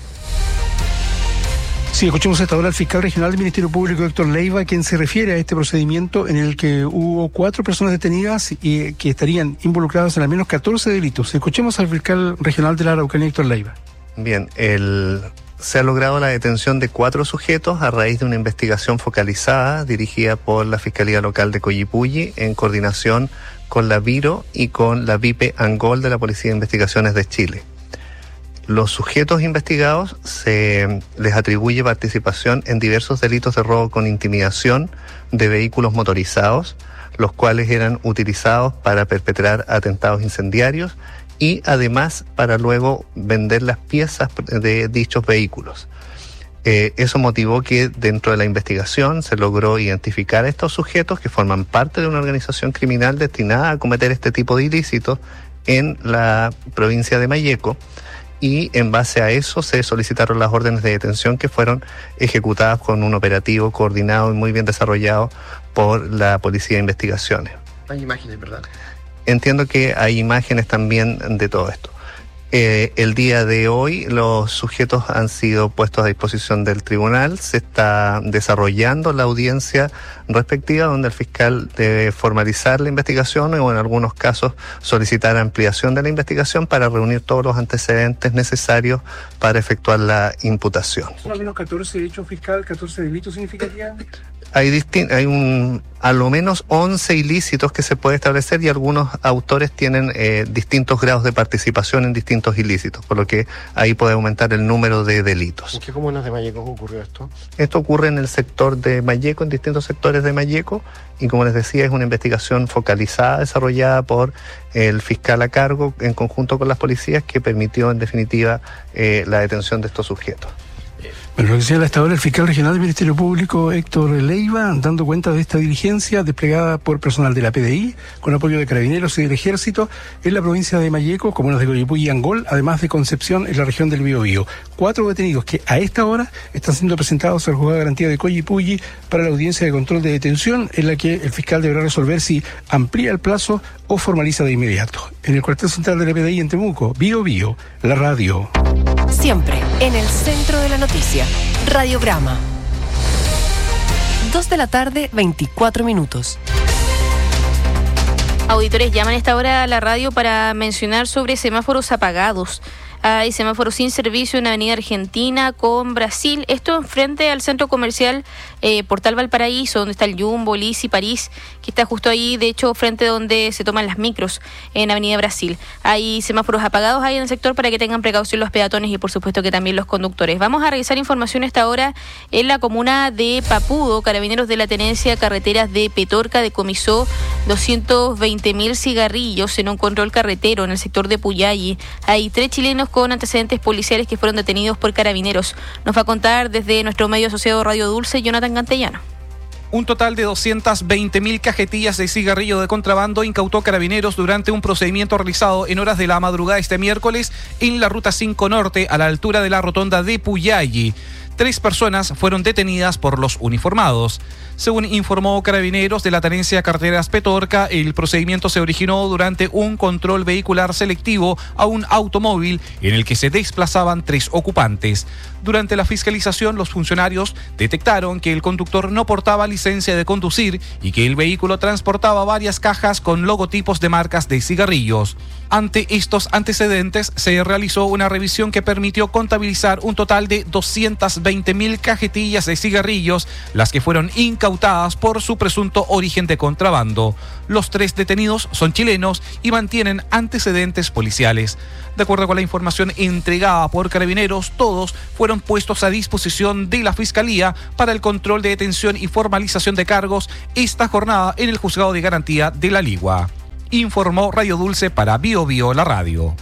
M: Sí, escuchemos hasta ahora al fiscal regional del Ministerio Público, Héctor Leiva, quien se refiere a este procedimiento en el que hubo cuatro personas detenidas y que estarían involucradas en al menos catorce delitos. Escuchemos al fiscal regional de la Araucanía, Héctor Leiva.
N: Bien, el, se ha logrado la detención de cuatro sujetos a raíz de una investigación focalizada dirigida por la Fiscalía Local de Coyipulli en coordinación con la Viro y con la Vipe Angol de la Policía de Investigaciones de Chile. Los sujetos investigados se les atribuye participación en diversos delitos de robo con intimidación de vehículos motorizados, los cuales eran utilizados para perpetrar atentados incendiarios y además para luego vender las piezas de dichos vehículos. Eh, eso motivó que dentro de la investigación se logró identificar a estos sujetos que forman parte de una organización criminal destinada a cometer este tipo de ilícitos en la provincia de Malleco. Y en base a eso se solicitaron las órdenes de detención que fueron ejecutadas con un operativo coordinado y muy bien desarrollado por la Policía de Investigaciones.
P: Hay imágenes, ¿verdad?
N: Entiendo que hay imágenes también de todo esto. Eh, el día de hoy los sujetos han sido puestos a disposición del tribunal, se está desarrollando la audiencia respectiva donde el fiscal debe formalizar la investigación o en algunos casos solicitar ampliación de la investigación para reunir todos los antecedentes necesarios para efectuar la imputación.
M: ¿Son al menos catorce hechos, fiscal? ¿catorce delitos significaría?
N: Hay, distin- hay un, a lo menos once ilícitos que se puede establecer y algunos autores tienen eh, distintos grados de participación en distintos ilícitos, por lo que ahí puede aumentar el número de delitos.
P: ¿En qué comunas de Malleco ocurrió esto?
N: Esto ocurre en el sector de Malleco, en distintos sectores de Malleco, y como les decía, es una investigación focalizada, desarrollada por el fiscal a cargo en conjunto con las policías, que permitió en definitiva eh, la detención de estos sujetos.
M: Bueno, lo que señala hasta ahora el fiscal regional del Ministerio Público, Héctor Leiva, dando cuenta de esta diligencia desplegada por personal de la P D I, con apoyo de Carabineros y del Ejército, en la provincia de Malleco, comunas de Coyipulli y Angol, además de Concepción, en la región del Biobío. Cuatro detenidos que a esta hora están siendo presentados al juzgado de garantía de Coyipulli para la audiencia de control de detención, en la que el fiscal deberá resolver si amplía el plazo o formaliza de inmediato. En el cuartel central de la P D I en Temuco, Biobío, la radio.
C: Siempre en el centro de la noticia. Radiograma. dos de la tarde, veinticuatro minutos.
F: Auditores llaman a esta hora a la radio para mencionar sobre semáforos apagados. Hay semáforos sin servicio en Avenida Argentina con Brasil. Esto frente al centro comercial eh, Portal Valparaíso, donde está el Jumbo, Lisi, París, que está justo ahí, de hecho, frente donde se toman las micros en Avenida Brasil. Hay semáforos apagados ahí en el sector para que tengan precaución los peatones y, por supuesto, que también los conductores. Vamos a revisar información a esta hora en la comuna de Papudo. Carabineros de la Tenencia Carreteras de Petorca decomisó doscientos veinte mil cigarrillos en un control carretero en el sector de Puyalli. Hay tres chilenos con antecedentes policiales que fueron detenidos por Carabineros. Nos va a contar desde nuestro medio asociado Radio Dulce, Jonathan Cantellano.
Q: Un total de doscientas veinte mil cajetillas de cigarrillo de contrabando incautó Carabineros durante un procedimiento realizado en horas de la madrugada este miércoles en la Ruta cinco Norte, a la altura de la rotonda de Puyalli. Tres personas fueron detenidas por los uniformados. Según informó Carabineros de la Tenencia Carreteras Petorca, el procedimiento se originó durante un control vehicular selectivo a un automóvil en el que se desplazaban tres ocupantes. Durante la fiscalización, los funcionarios detectaron que el conductor no portaba licencia de conducir y que el vehículo transportaba varias cajas con logotipos de marcas de cigarrillos. Ante estos antecedentes, se realizó una revisión que permitió contabilizar un total de doscientas veinte mil cajetillas de cigarrillos, las que fueron incautadas por su presunto origen de contrabando. Los tres detenidos son chilenos y mantienen antecedentes policiales. De acuerdo con la información entregada por Carabineros, todos fueron puestos a disposición de la Fiscalía para el control de detención y formalización de cargos esta jornada en el Juzgado de Garantía de La Ligua. Informó Radio Dulce para Bio Bio, la radio.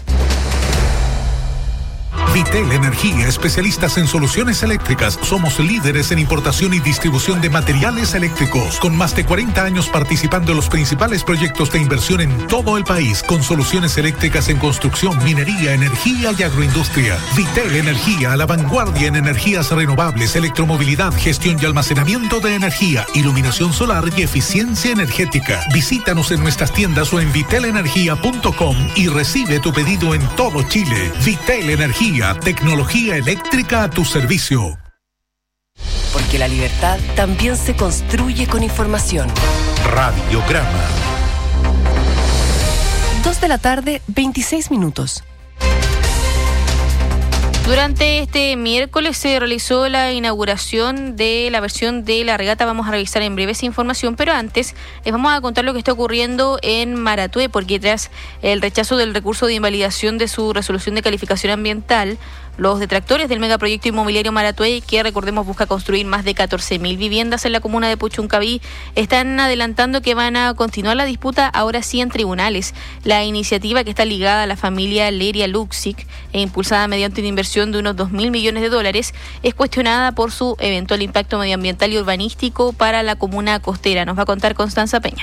B: Vitel Energía, especialistas en soluciones eléctricas. Somos líderes en importación y distribución de materiales eléctricos, con más de cuarenta años participando en los principales proyectos de inversión en todo el país, con soluciones eléctricas en construcción, minería, energía y agroindustria. Vitel Energía, a la vanguardia en energías renovables, electromovilidad, gestión y almacenamiento de energía, iluminación solar y eficiencia energética. Visítanos en nuestras tiendas o en vitel energía punto com y recibe tu pedido en todo Chile. Vitel Energía, tecnología eléctrica a tu servicio.
C: Porque la libertad también se construye con información.
B: Radiograma.
C: Dos de la tarde, veintiséis minutos.
F: Durante este miércoles se realizó la inauguración de la versión de la regata. Vamos a revisar en breve esa información, pero antes les vamos a contar lo que está ocurriendo en Maratué, porque tras el rechazo del recurso de invalidación de su resolución de calificación ambiental, los detractores del megaproyecto inmobiliario Maratué, que recordemos busca construir más de catorce mil viviendas en la comuna de Puchuncaví, están adelantando que van a continuar la disputa ahora sí en tribunales. La iniciativa, que está ligada a la familia Leria Luxic e impulsada mediante una inversión de unos dos mil millones de dólares, es cuestionada por su eventual impacto medioambiental y urbanístico para la comuna costera. Nos va a contar Constanza Peña.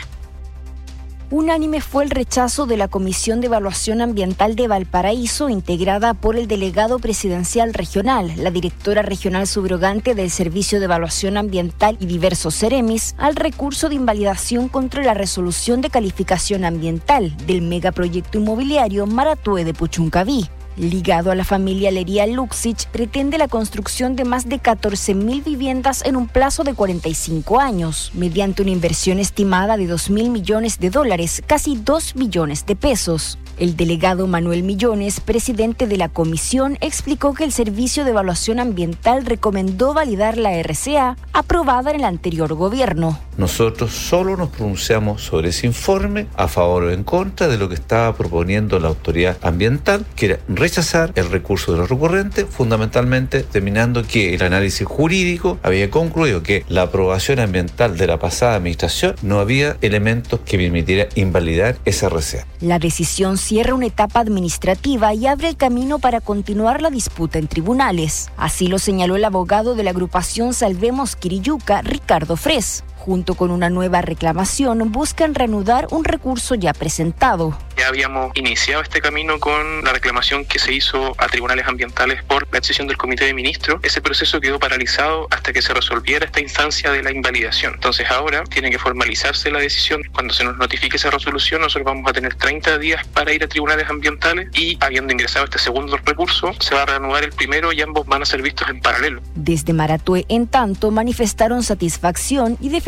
X: Unánime fue el rechazo de la Comisión de Evaluación Ambiental de Valparaíso, integrada por el delegado presidencial regional, la directora regional subrogante del Servicio de Evaluación Ambiental y diversos seremis, al recurso de invalidación contra la resolución de calificación ambiental del megaproyecto inmobiliario Maratué de Puchuncaví. Ligado a la familia Leria Luxic, pretende la construcción de más de catorce mil viviendas en un plazo de cuarenta y cinco años, mediante una inversión estimada de dos mil millones de dólares, casi dos millones de pesos. El delegado Manuel Millones, presidente de la comisión, explicó que el Servicio de Evaluación Ambiental recomendó validar la R C A aprobada en el anterior gobierno.
S: Nosotros solo nos pronunciamos sobre ese informe a favor o en contra de lo que estaba proponiendo la autoridad ambiental, que era rechazar el recurso de los recurrentes, fundamentalmente determinando que el análisis jurídico había concluido que la aprobación ambiental de la pasada administración no había elementos que permitiera invalidar esa R C A.
X: La decisión cierra una etapa administrativa y abre el camino para continuar la disputa en tribunales. Así lo señaló el abogado de la agrupación Salvemos Quiriyuca, Ricardo Fres. Junto con una nueva reclamación, buscan reanudar un recurso ya presentado.
T: Ya habíamos iniciado este camino con la reclamación que se hizo a tribunales ambientales por la decisión del Comité de Ministros. Ese proceso quedó paralizado hasta que se resolviera esta instancia de la invalidación. Entonces ahora tiene que formalizarse la decisión. Cuando se nos notifique esa resolución, nosotros vamos a tener treinta días para ir a tribunales ambientales y, habiendo ingresado este segundo recurso, se va a reanudar el primero y ambos van a ser vistos en paralelo.
X: Desde Maratué, en tanto, manifestaron satisfacción y defendieron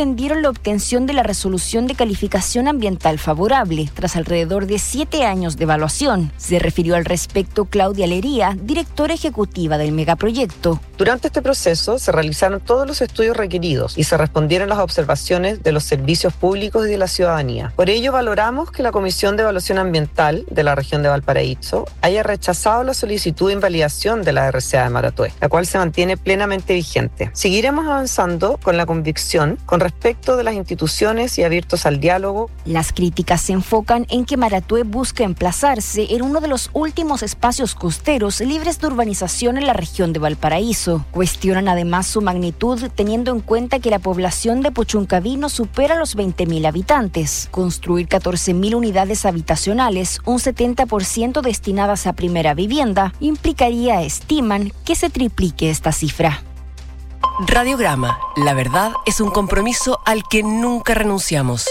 X: defendieron la obtención de la resolución de calificación ambiental favorable tras alrededor de siete años de evaluación. Se refirió al respecto Claudia Lería, directora ejecutiva del megaproyecto.
D: Durante este proceso se realizaron todos los estudios requeridos y se respondieron las observaciones de los servicios públicos y de la ciudadanía. Por ello valoramos que la Comisión de Evaluación Ambiental de la región de Valparaíso haya rechazado la solicitud de invalidación de la R C A de Maratué, la cual se mantiene plenamente vigente. Seguiremos avanzando con la convicción con respecto de las instituciones y abiertos al diálogo.
X: Las críticas se enfocan en que Maratué busca emplazarse en uno de los últimos espacios costeros libres de urbanización en la región de Valparaíso. Cuestionan además su magnitud teniendo en cuenta que la población de Puchuncaví no supera los veinte mil habitantes. Construir catorce mil unidades habitacionales, un setenta por ciento destinadas a primera vivienda, implicaría, estiman, que se triplique esta cifra.
C: Radiograma. La verdad es un compromiso al que nunca renunciamos.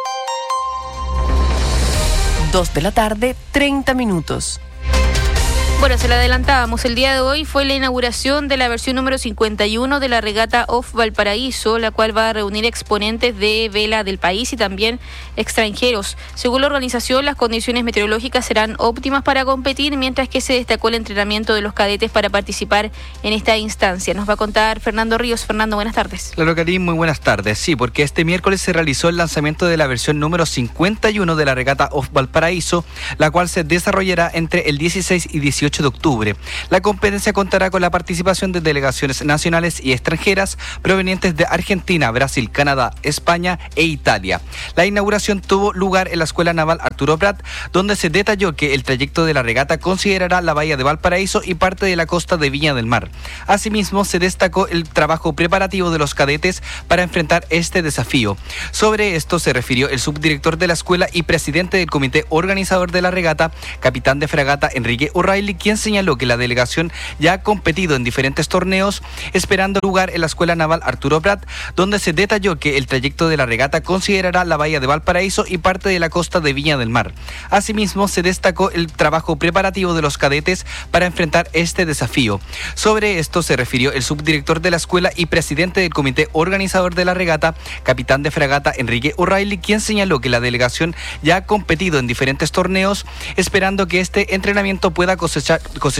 C: Dos de la tarde, treinta minutos.
F: Bueno, se la adelantábamos. El día de hoy fue la inauguración de la versión número cincuenta y uno de la regata Off Valparaíso, la cual va a reunir exponentes de vela del país y también extranjeros. Según la organización, las condiciones meteorológicas serán óptimas para competir, mientras que se destacó el entrenamiento de los cadetes para participar en esta instancia. Nos va a contar Fernando Ríos. Fernando, buenas tardes.
O: Claro, Karim, muy buenas tardes. Sí, porque este miércoles se realizó el lanzamiento de la versión número cincuenta y uno de la regata Off Valparaíso, la cual se desarrollará entre el dieciséis y dieciocho de octubre. La competencia contará con la participación de delegaciones nacionales y extranjeras provenientes de Argentina, Brasil, Canadá, España e Italia. La inauguración tuvo lugar en la Escuela Naval Arturo Prat, donde se detalló que el trayecto de la regata considerará la bahía de Valparaíso y parte de la costa de Viña del Mar. Asimismo, se destacó el trabajo preparativo de los cadetes para enfrentar este desafío. Sobre esto se refirió el subdirector de la escuela y presidente del comité organizador de la regata, capitán de fragata Enrique O'Reilly, quien señaló que la delegación ya ha competido en diferentes torneos, esperando lugar en la Escuela Naval Arturo Prat, donde se detalló que el trayecto de la regata considerará la bahía de Valparaíso y parte de la costa de Viña del Mar. Asimismo, se destacó el trabajo preparativo de los cadetes para enfrentar este desafío. Sobre esto se refirió el subdirector de la escuela y presidente del comité organizador de la regata, capitán de fragata Enrique O'Reilly, quien señaló que la delegación ya ha competido en diferentes torneos, esperando que este entrenamiento pueda cosechar cosechar